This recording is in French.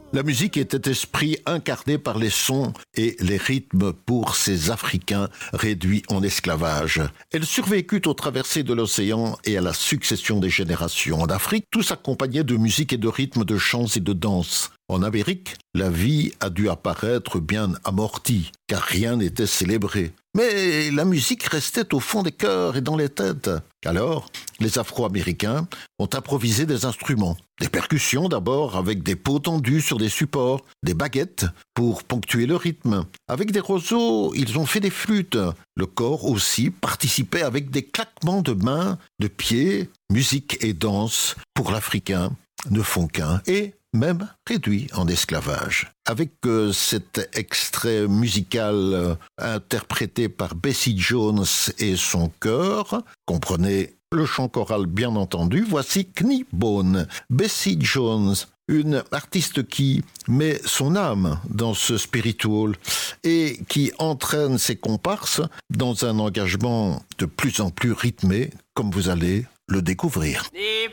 La musique était esprit incarné par les sons et les rythmes pour ces Africains réduits en esclavage. Elle survécut aux traversées de l'océan et à la succession des générations. En Afrique, tout s'accompagnait de musique et de rythmes, de chants et de danses. En Amérique, la vie a dû apparaître bien amortie, car rien n'était célébré. Mais la musique restait au fond des cœurs et dans les têtes. Alors, les Afro-Américains ont improvisé des instruments. Des percussions d'abord, avec des peaux tendues sur des supports, des baguettes pour ponctuer le rythme. Avec des roseaux, ils ont fait des flûtes. Le corps aussi participait avec des claquements de mains, de pieds. Musique et danse, pour l'Africain, ne font qu'un. Et même réduit en esclavage. Avec cet extrait musical interprété par Bessie Jones et son chœur, comprenez le chant choral bien entendu, voici Kniebone, Bessie Jones, une artiste qui met son âme dans ce spiritual et qui entraîne ses comparses dans un engagement de plus en plus rythmé, comme vous allez le découvrir.